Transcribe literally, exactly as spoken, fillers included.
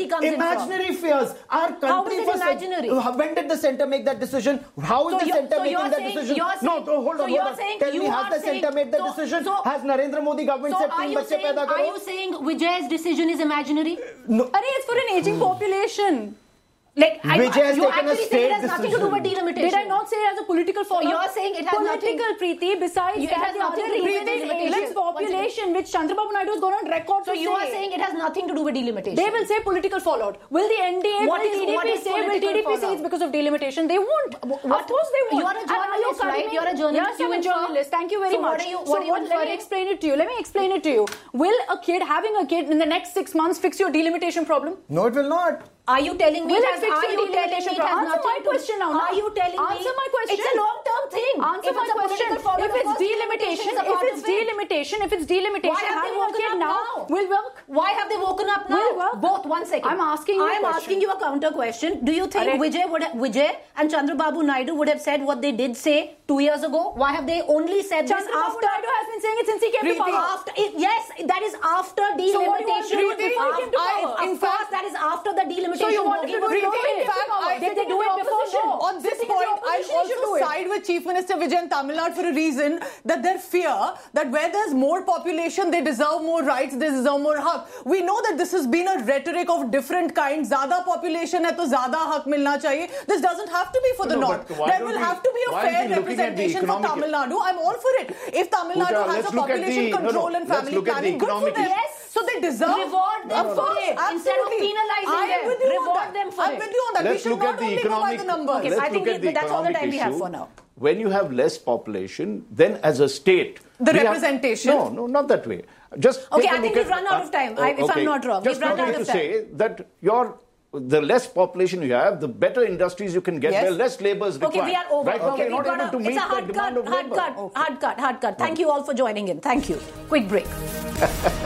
inequality comes in from? Imaginary fears. Our country How is it first- imaginary? When did the centre make that decision? How is So the you're- centre so making you're that saying- decision? you're No, saying- no, hold so on, you're hold on. saying Tell you me, has are the saying- centre made the so- decision? so- Has Narendra Modi government So said are teen you bacche saying, paida are karo? you saying Vijay's decision is imaginary? No. Arey, it's for an aging population. Like, I, Vijay has you taken a actually say state it has nothing to do with decision. delimitation. Did I not say it as a political fallout? you're saying it has political, nothing- Preeti. Besides You- it that, has the nothing other to do with reason is delimitation. aging population, which Chandrababu Naidu has gone on record So to you say. are saying it has nothing to do with delimitation. They will say political fallout. Will the N D A, What will is- T D P what is say, will political T D P say fallout? it's because of delimitation? They won't. What- Of course they won't. You are a And are journalist, coming right? in- You're a journalist. Yes, You I'm a infer. journalist. Thank you very So what much. are you- so what are you what, let me inferring? explain it to you. Let me explain it to you. Will a kid, having a kid in the next six months, fix your delimitation problem? No, it will not. Are you telling me Will it it has, fix are your you telling me delimitation it problem? has Answer nothing my to- question now, Are na. you telling me Answer my question. It's a long-term thing. Answer If my it's a question. political fallout, If of it's course delimitation, is a if part it's of it. delimitation, if it's delimitation, Why have they having a woken kid up now now? will work. Why have they woken up now? Will work. Both. One second. I'm asking you a I'm question. asking you a counter question. Do you think Arey. Vijay would have, Vijay and Chandrababu Naidu would have said what they did say two years ago? Why have they only said this Chandrababu after? Naidu has been saying it since he came to Preeti, power. after, it, yes, that is after So what do you want delimitation. to do before he came to Af- power? I- In Of course, fact- that is after the delimitation. So you wanted to do Mogi it was- before he In came to fact, power. I- Did they do it before? opposition. No. On this Sitting in the point, I'll opposition should do also it. side with Chief Minister Vijay in Tamil Nadu for a reason that their fear that where there's more population, they deserve more rights, they deserve more haq. We know that this has been a rhetoric of different kinds. Zyada population hai to zyada haq milna chahiye. This doesn't have to be for the No, North. but why There don't will we- have to be a why aren't fair we looking at the representation for economic- Tamil Nadu. I'm all for it. If Tamil Pooja, Nadu has let's a look at population the- no, control no, and let's family look at the planning, good for economic them. issue. Yes. So they deserve. Reward them Of for course, it instead of absolutely. penalizing I am them. with you on Reward that. them for I'm it. with you on that. We Let's should look not at the only go by economic. the numbers. Okay, let's I think look at we- the that's all the economic time we have issue. for now. When you have less population, then as a state, The we have- representation? no, no, not that way. Just Okay, take a I think look we've at- run out of time, uh, I- if I'm okay. not wrong. Just We've run wanted out of to time. say that your the less population you have, the better industries you can get, Yes. the less labour is required. Okay, we are over. Right? Okay, You're we've not got able a, to it's meet a the hard cut, demand of hard labour. cut, hard cut, hard cut. Thank you all for joining in. Thank you. Quick break.